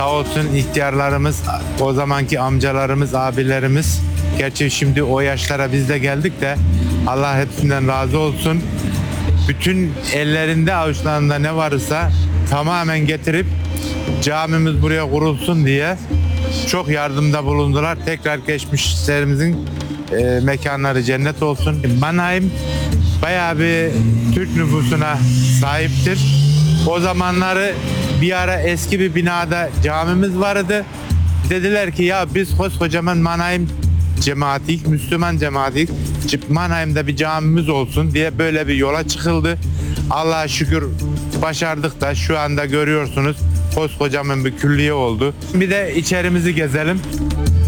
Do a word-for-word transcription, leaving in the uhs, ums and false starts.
Sağ olsun ihtiyarlarımız, o zamanki amcalarımız, abilerimiz. Gerçi şimdi o yaşlara biz de geldik de Allah hepsinden razı olsun. Bütün ellerinde avuçlarında ne varsa tamamen getirip camimiz buraya kurulsun diye çok yardımda bulundular. Tekrar geçmişlerimizin e, mekanları cennet olsun. Mannheim bayağı bir Türk nüfusuna sahiptir. O zamanları bir ara eski bir binada camimiz vardı. Dediler ki ya biz koskocaman Mannheim cemaatiyik, Müslüman cemaatiyik. Mannheim'de bir camimiz olsun diye böyle bir yola çıkıldı. Allah'a şükür başardık da şu anda görüyorsunuz koskocaman bir külliye oldu. Bir de içerimizi gezelim.